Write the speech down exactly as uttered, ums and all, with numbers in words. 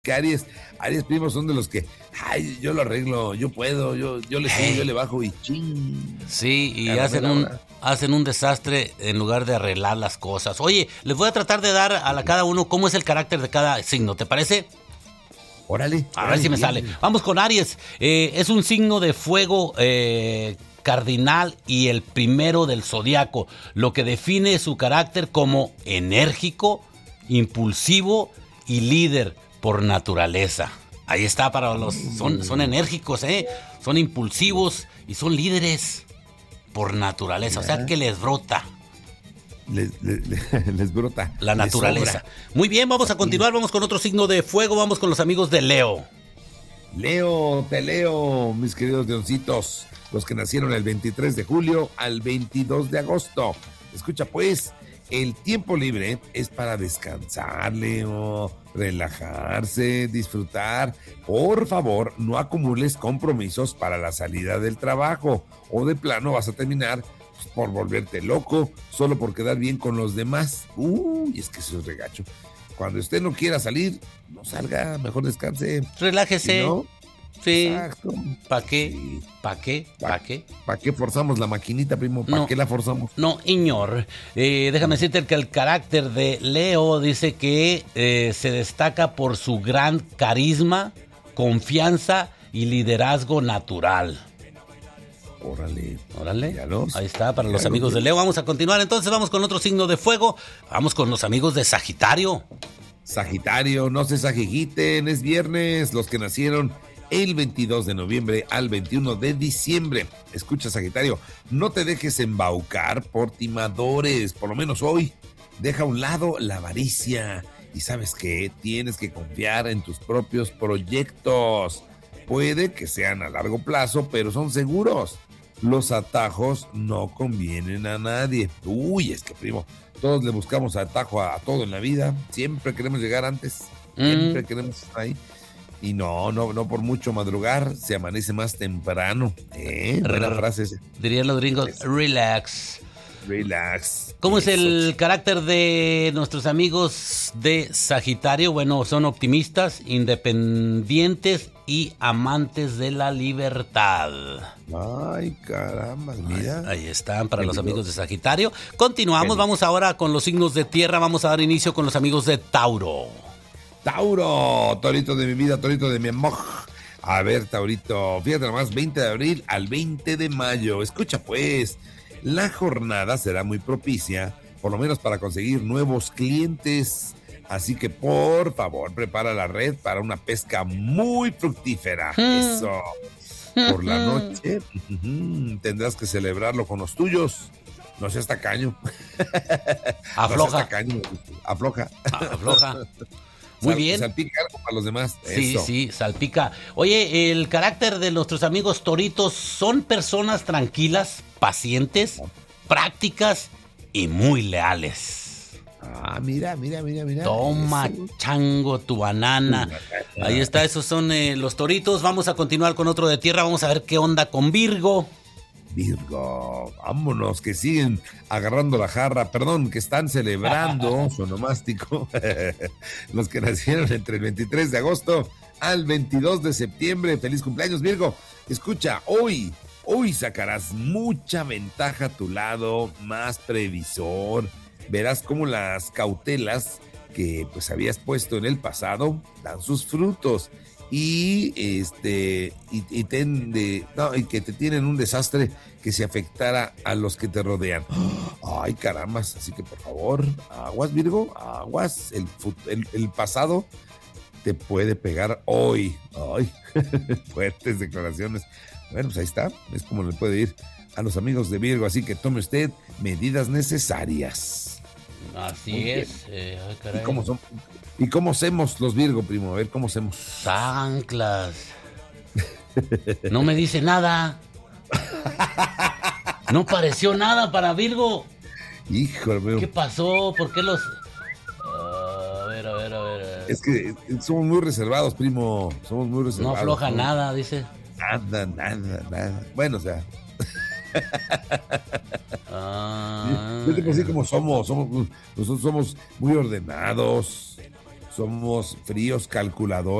que Aries, Aries primos son de los que, ay, yo lo arreglo, yo puedo, yo, yo le subo, yo le bajo y ching. Sí, y hacen un, hacen un desastre en lugar de arreglar las cosas. Oye, les voy a tratar de dar a la, cada uno cómo es el carácter de cada signo, ¿te parece? Órale. A órale, ver si me bien. sale. Vamos con Aries. Eh, es un signo de fuego eh, cardinal y el primero del zodiaco, lo que define su carácter como enérgico, impulsivo y líder por naturaleza. Ahí está para los... Son, son enérgicos, ¿eh? Son impulsivos y son líderes por naturaleza. O sea que les brota. Les, les, les brota. La naturaleza. Muy bien, vamos a continuar. Vamos con otro signo de fuego. Vamos con los amigos de Leo. Leo, te leo, mis queridos leoncitos. Los que nacieron el veintitrés de julio al veintidós de agosto. Escucha pues, el tiempo libre es para descansar, Leo, relajarse, disfrutar. Por favor, no acumules compromisos para la salida del trabajo o de plano vas a terminar pues, por volverte loco solo por quedar bien con los demás. Uy, es que eso es regacho. Cuando usted no quiera salir, no salga, mejor descanse. Relájese. ¿Sí, no? Sí. Exacto. ¿Para qué? Sí. ¿Para qué? ¿Para qué? ¿Para qué forzamos la maquinita, primo? ¿Para No. qué la forzamos? No, Iñor. Eh, déjame decirte que el carácter de Leo dice que eh, se destaca por su gran carisma, confianza y liderazgo natural. Órale. Órale. Míralos. Ahí está, para los Míralos, amigos de Leo. Vamos a continuar. Entonces vamos con otro signo de fuego. Vamos con los amigos de Sagitario. Sagitario, no se sajijiten, es viernes. Los que nacieron el veintidós de noviembre al veintiuno de diciembre. Escucha, Sagitario, no te dejes embaucar por timadores, por lo menos hoy. Deja a un lado la avaricia. Y ¿sabes qué? Tienes que confiar en tus propios proyectos. Puede que sean a largo plazo, pero son seguros. Los atajos no convienen a nadie. Uy, es que, primo, todos le buscamos atajo a, a todo en la vida. Siempre queremos llegar antes. Siempre Mm. queremos estar ahí. Y no, no, no por mucho madrugar, se amanece más temprano. ¿Eh? Buena Rrr. frase esa. Dirían los gringos, relax. Relax. ¿Cómo es Eso, el chico. carácter de nuestros amigos de Sagitario? Bueno, son optimistas, independientes y amantes de la libertad. Ay, caramba, mira. Ahí están para Qué los lindo. amigos de Sagitario. Continuamos, Qué lindo. vamos ahora con los signos de tierra. Vamos a dar inicio con los amigos de Tauro. Tauro, torito de mi vida, torito de mi amor. A ver, Taurito, fíjate nomás, veinte de abril al veinte de mayo. Escucha pues, la jornada será muy propicia, por lo menos para conseguir nuevos clientes. Así que por favor, prepara la red para una pesca muy fructífera. Eso. Por la noche ujú, tendrás que celebrarlo con los tuyos. No seas tacaño. Afloja. No seas tacaño. Afloja. Afloja. Muy Sal- bien. Salpica algo para los demás. Sí, Eso. sí, salpica. Oye, el carácter de nuestros amigos toritos son personas tranquilas, pacientes, prácticas y muy leales. Ah, mira, mira, mira, mira. Toma, Eso. chango, tu banana. Ahí está, esos son eh, los toritos. Vamos a continuar con otro de tierra. Vamos a ver qué onda con Virgo. Virgo, vámonos, que siguen agarrando la jarra, perdón, que están celebrando su onomástico. Los que nacieron entre el veintitrés de agosto al veintidós de septiembre. Feliz cumpleaños, Virgo. Escucha, hoy, hoy sacarás mucha ventaja a tu lado, más previsor. Verás cómo las cautelas que pues habías puesto en el pasado dan sus frutos. Y este y, y, ten de, no, y que te tienen un desastre que se afectara a los que te rodean. Ay, carambas, así que por favor, aguas, Virgo, aguas. El, fut- el, el pasado te puede pegar hoy. Ay, fuertes declaraciones. Bueno, pues ahí está, es como le puede ir a los amigos de Virgo, así que tome usted medidas necesarias. Así Muy es. Eh, ay, ¿Y caray. cómo son? ¿Y cómo hacemos los Virgo, primo? A ver, ¿cómo hacemos? Zanclas. No me dice nada. No pareció nada para Virgo. Híjole, amigo. ¿Qué pasó? ¿Por qué los...? Ah, a ver, a ver, a ver. Es que somos muy reservados, primo. Somos muy No reservados. afloja nada, dice. Nada, nada, nada. Bueno, o sea, Ah, yo te puedo decir como somos. somos. Nosotros somos muy ordenados. somos fríos calculadores.